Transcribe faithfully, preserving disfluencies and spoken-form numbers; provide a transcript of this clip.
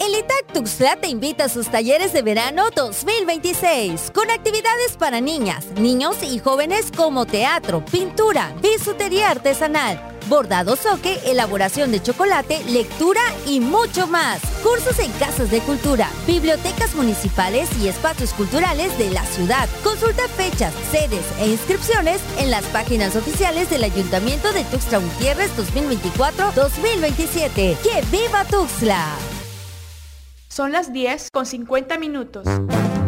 El I T A C Tuxtla te invita a sus talleres de verano dos mil veintiséis, con actividades para niñas, niños y jóvenes como teatro, pintura, bisutería artesanal, bordado soque, elaboración de chocolate, lectura y mucho más. Cursos en casas de cultura, bibliotecas municipales y espacios culturales de la ciudad. Consulta fechas, sedes e inscripciones en las páginas oficiales del Ayuntamiento de Tuxtla Gutiérrez dos mil veinticuatro dos mil veintisiete. ¡Que viva Tuxtla! Son las diez con cincuenta minutos.